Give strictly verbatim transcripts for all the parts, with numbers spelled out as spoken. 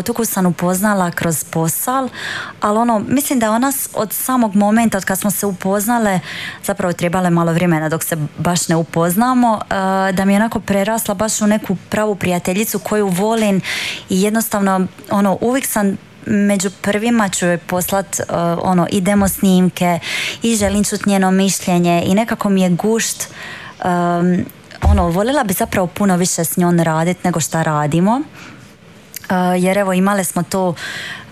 tu koju sam upoznala kroz posao, ali ono, mislim da ona od samog momenta od kad smo se upoznale, zapravo trebale malo vremena dok se baš ne upoznamo, uh, da mi je onako prerasla baš u neku pravu prijateljicu koju volim i jednostavno ono, uvijek sam među prvima ću joj poslat uh, ono, i demo snimke i želim čut njeno mišljenje i nekako mi je gušt um, ono, voljela bi zapravo puno više s njom raditi nego šta radimo, uh, jer evo imale smo to uh,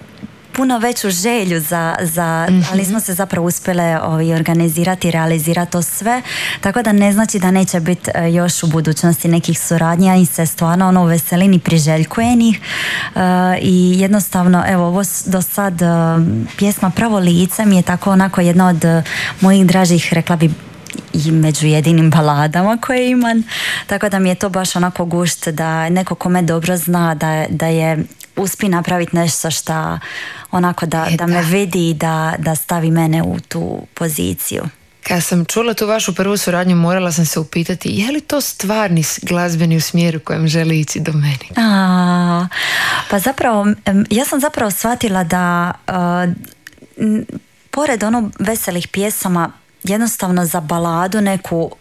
puno veću želju za, za mm-hmm. ali smo se zapravo uspjele ovaj, organizirati i realizirati to sve, tako da ne znači da neće biti uh, još u budućnosti nekih suradnja i se stvarno ono veselim i priželjkujem ih uh, i jednostavno evo ovo do sad uh, pjesma Pravo lice mi je tako onako jedna od uh, mojih dražih, rekla bi, i među jedinim baladama koje imam, tako da mi je to baš onako gušt da neko ko me dobro zna da, da je uspije napraviti nešto šta onako da, da me vidi i da, da stavi mene u tu poziciju. Kad sam čula tu vašu prvu suradnju, morala sam se upitati je li to stvarni glazbeni u smjeru kojem želi ići do meni? A, pa zapravo ja sam zapravo shvatila da uh, n, pored ono veselih pjesama jednostavno za baladu neku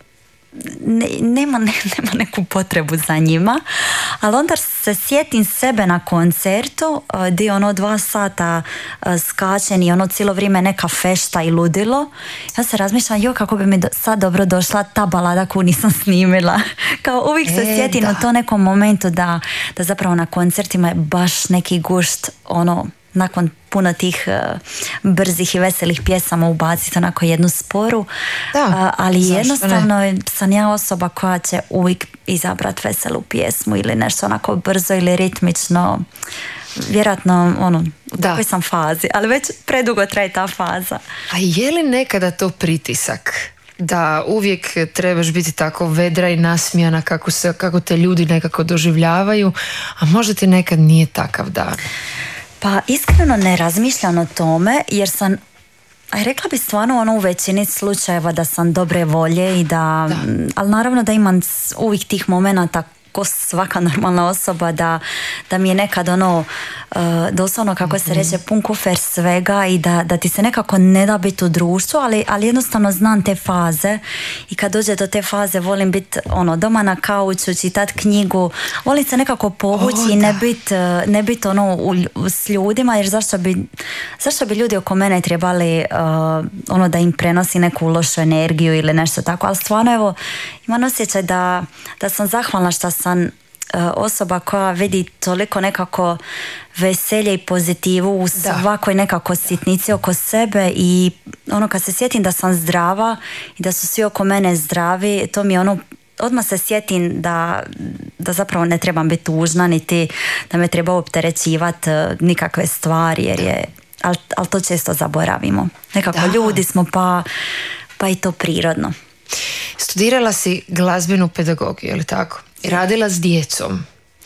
ne, nema, ne, nema neku potrebu za njima, ali onda se sjetim sebe na koncertu gdje ono dva sata skačen i ono cijelo vrijeme neka fešta i ludilo, ja se razmišljam jo kako bi mi do, sad dobro došla ta balada koju nisam snimila, kao uvijek se e, sjetim da. U to nekom momentu da, da zapravo na koncertima je baš neki gušt ono nakon puno tih uh, brzih i veselih pjesama ubaciti onako jednu sporu, da, uh, ali jednostavno ne? Sam ja osoba koja će uvijek izabrati veselu pjesmu ili nešto onako brzo ili ritmično, vjerojatno ono, u takvoj sam fazi, ali već predugo traje ta faza. A je li nekada to pritisak? Da uvijek trebaš biti tako vedra i nasmijana kako, se, kako te ljudi nekako doživljavaju, a možda ti nekad nije takav dan? Pa iskreno ne razmišljam o tome jer sam, aj rekla bi stvarno ono u većini slučajeva da sam dobre volje i da, da. Ali naravno da imam uvijek tih momenata ko svaka normalna osoba da, da mi je nekad ono uh, doslovno kako mm-hmm. se reče pun kufer svega i da, da ti se nekako ne da biti u društvu, ali, ali jednostavno znam te faze i kad dođe do te faze volim biti ono doma na kauču, čitati knjigu, volim se nekako povući oh, i ne biti ne bit ono u, u, s ljudima jer zašto bi, zašto bi ljudi oko mene trebali uh, ono da im prenosi neku lošu energiju ili nešto tako, ali stvarno evo imam osjećaj da, da sam zahvalna što sam uh, osoba koja vidi toliko nekako veselje i pozitivu u svakoj nekako sitnici oko sebe i ono kad se sjetim da sam zdrava i da su svi oko mene zdravi, to mi je ono odmah se sjetim da, da zapravo ne trebam biti tužna niti da me treba opterećivati nikakve stvari jer je, ali, ali to često zaboravimo. Nekako da. Ljudi smo pa, pa i to prirodno. Studirala si glazbenu pedagogiju, je li tako? I radila s djecom.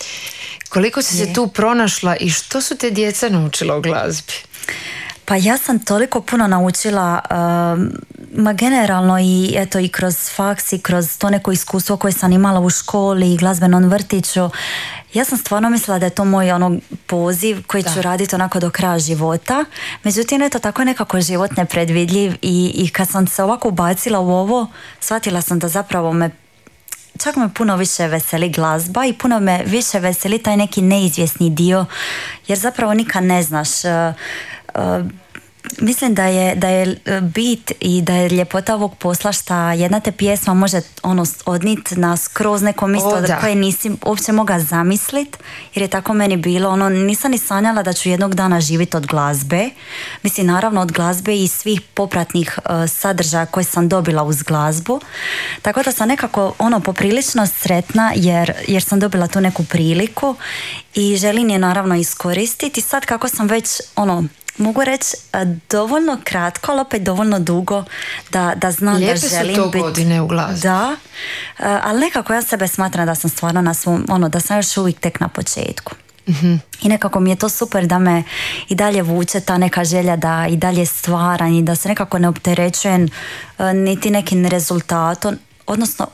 Koliko si je. se tu pronašla i što su te djeca naučila o glazbi? Pa ja sam toliko puno naučila, uh, ma generalno i eto i kroz faks i kroz to neko iskustvo koje sam imala u školi i glazbenom vrtiću. Ja sam stvarno mislila da je to moj ono poziv koji da. ću raditi onako do kraja života. Međutim, eto tako nekako život nepredvidljiv i, i kad sam se ovako ubacila u ovo, shvatila sam da zapravo me čak me puno više veseli glazba i puno me više veseli taj neki neizvjesni dio jer zapravo nikad ne znaš. Uh, uh, Mislim da je, da je bit i da je ljepota ovog posla šta jedna te pjesma može ono odniti na skroz neko mjesto od koje nisi uopće mogla zamislit jer je tako meni bilo, ono nisam ni sanjala da ću jednog dana živjeti od glazbe, mislim naravno od glazbe i svih popratnih uh, sadržaja koje sam dobila uz glazbu, tako da sam nekako ono poprilično sretna jer, jer sam dobila tu neku priliku i želim je naravno iskoristiti. Sad kako sam već ono mogu reći dovoljno kratko, ali opet dovoljno dugo da, da znam Lijepe da želim biti. Lijepe su to godine u glazbi. Da, ali nekako ja sebe smatram da sam stvarno na svom, ono, da sam još uvijek tek na početku. Mm-hmm. I nekako mi je to super da me i dalje vuče ta neka želja da i dalje stvaram i da se nekako ne opterećujem niti nekim rezultatom, odnosno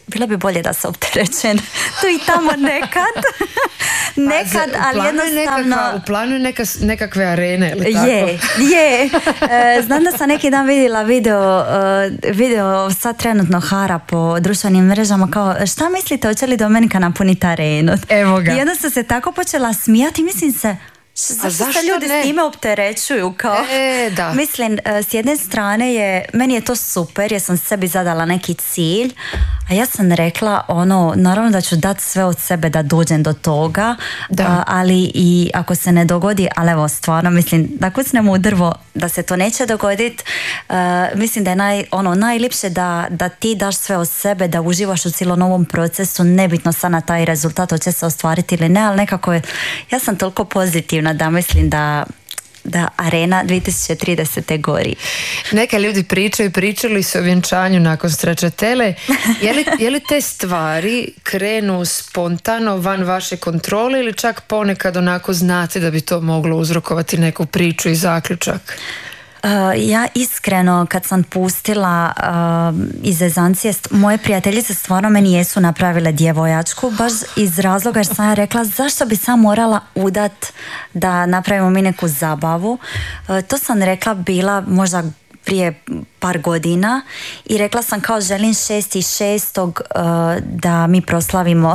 bilo bi bolje da se opterećen tu i tamo nekad. nekad, pa, ali jednostavno... Nekakva, u planu je neka, nekakve arene, ili tako? Je, je. E, znam da sam neki dan vidjela video, uh, video sad trenutno hara po društvenim mrežama kao šta mislite, hoće li Domenika napuniti arenu? Evo ga. I onda sam se tako počela smijati, mislim se zašto, zašto se ljudi ne? s time opterećuju kao? E, da. Mislim, s jedne strane je, meni je to super jer sam sebi zadala neki cilj, a ja sam rekla ono, naravno da ću dati sve od sebe da dođem do toga, a, ali i ako se ne dogodi, ali evo stvarno mislim da kucnemo u drvo da se to neće dogoditi, uh, mislim da je naj, ono, najljepše da, da ti daš sve od sebe, da uživaš u cijelom novom procesu, nebitno sad na taj rezultat hoće se ostvariti ili ne, ali nekako je, ja sam toliko pozitivna da mislim da da arena dvije tisuće tridesete gori. Neka ljudi pričaju, pričali su o vjenčanju nakon Stracciatelle. Je li, je li te stvari krenu spontano van vaše kontrole ili čak ponekad onako znate da bi to moglo uzrokovati neku priču i zaključak? Uh, ja iskreno kad sam pustila uh, iz zezancije, moje prijateljice stvarno meni jesu napravile djevojačku baš iz razloga jer sam ja rekla zašto bi sam morala udat da napravimo mi neku zabavu. Uh, to sam rekla bila možda prije par godina i rekla sam kao želim šesti šestog uh, da mi proslavimo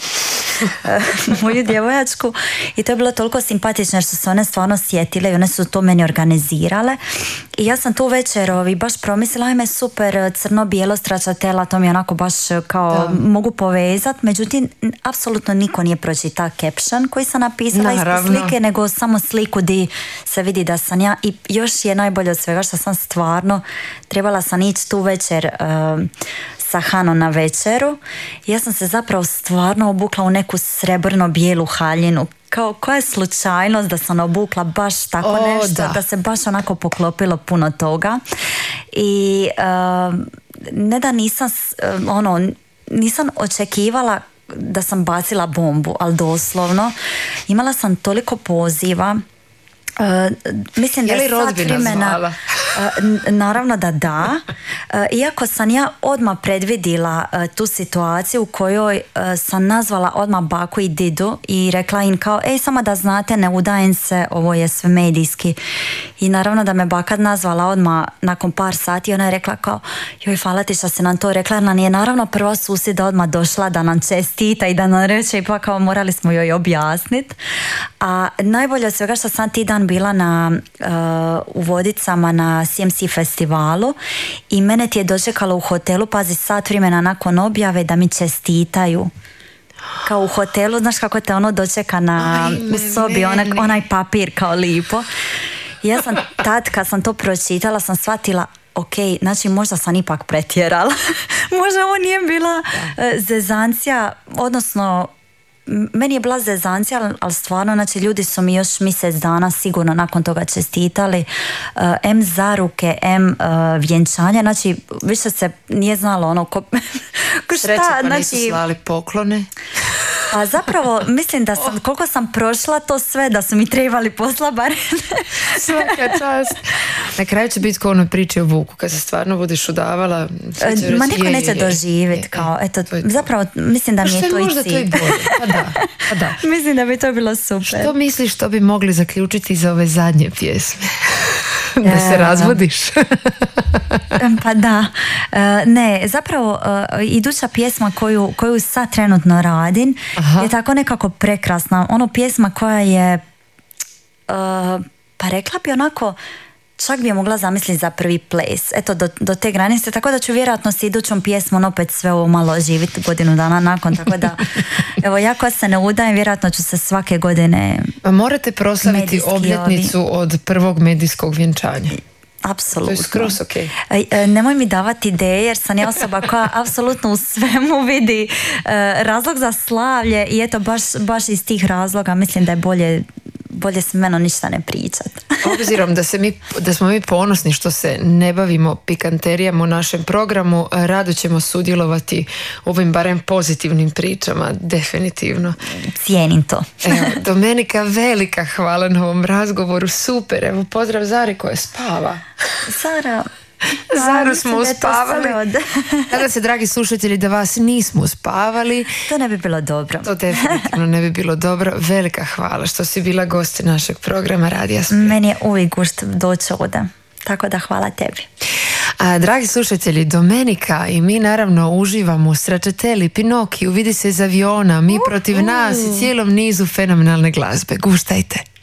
moju djevojačku i to je bilo toliko simpatično jer su se one stvarno sjetile i one su to meni organizirale i ja sam tu večer ovi, baš promislila ajme super crno-bijelo Stracciatella, to mi je onako baš kao da. Mogu povezat, međutim apsolutno niko nije pročitao caption koji sam napisala ispod slike, nego samo sliku di se vidi da sam ja i još je najbolje od svega što sam stvarno trebala sam ići tu večer uh, sa Hanom na večeru. Ja sam se zapravo stvarno obukla u neku srebrno-bijelu haljinu. Kao koja je slučajnost da sam obukla baš tako o, nešto, da. da se baš onako poklopilo puno toga. I uh, ne da nisam uh, ono, nisam očekivala da sam bacila bombu, ali doslovno imala sam toliko poziva. Uh, mislim je da li rodbina zvala? Uh, naravno da da. Uh, iako sam ja odmah predvidila uh, tu situaciju u kojoj uh, sam nazvala odmah baku i didu i rekla im kao ej samo da znate ne udajem se, ovo je sve medijski. I naravno da me baka nazvala odmah nakon par sati i ona je rekla kao joj hvala ti što se nam to rekla, jer nam je naravno prva susjeda odmah došla da nam čestita i da nam reče i pa kao morali smo joj objasniti. A najbolje od svega što sam ti dan bila na, uh, u Vodicama na C M C festivalu i mene ti je dočekalo u hotelu, pazi sat vremena nakon objave da mi čestitaju. Kao u hotelu, znaš kako te ono dočeka na, Aj, u sobi, onaj, onaj papir kao lipo. I ja sam tad kad sam to pročitala sam shvatila ok, znači možda sam ipak pretjerala. Možda ovo nije bila uh, zezancija, odnosno meni je bila zezancija, ali stvarno, znači ljudi su mi još mjesec dana sigurno nakon toga čestitali, uh, em zaruke, em uh, vjenčanja, znači više se nije znalo ono ko, ko šta, sreće pa znači, nisu slali poklone. A zapravo mislim da sam, koliko sam prošla to sve, da su mi trebali posla barem. Svaka čast. Na kraju će biti kao ono priče o Vuku, kad se stvarno budeš udavala. Reći, Ma niko je, neće doživjeti kao, eto, zapravo mislim da mi je to i cilj. To je bolje, pa da, pa da. Mislim da bi to bilo super. Što misliš što bi mogli zaključiti za ove zadnje pjesme? Da se razvodiš? Pa da. Ne, zapravo iduća pjesma koju, koju sad trenutno radim Aha. je tako nekako prekrasna. Ono pjesma koja je pa rekla bi onako čak bi je mogla zamisliti za prvi ples. Eto, do, do te granice, tako da ću vjerojatno s idućom pjesmom opet sve ovo malo živjeti godinu dana nakon, tako da evo, ja koja se ne udajem, vjerojatno ću se svake godine A morate proslaviti obljetnicu ovi... od prvog medijskog vjenčanja. Apsolutno. To je skroz ok. Nemoj mi davati ideje jer sam ja osoba koja apsolutno u svemu vidi razlog za slavlje i eto baš, baš iz tih razloga mislim da je bolje bolje s menom ništa ne pričat. Obzirom da, se mi, da smo mi ponosni što se ne bavimo pikanterijama u našem programu, rado ćemo sudjelovati u ovim barem pozitivnim pričama, definitivno. Cijenim to. Evo, Domenika, velika hvala na ovom razgovoru, super, evo pozdrav Zari koja spava. Sara, Zaru smo uspavali. Nadam se, dragi slušatelji, da vas nismo uspavali. To ne bi bilo dobro. To definitivno ne bi bilo dobro. Velika hvala što si bila gost našeg programa Radija Split. Meni je uvijek gušt doći ovdje. Tako da hvala tebi. A, dragi slušatelji, Domenika i mi naravno uživamo u Stracciatelli, Pinokiju, Vidi se iz aviona, Mi protiv nas i cijelom nizu fenomenalne glazbe. Guštajte.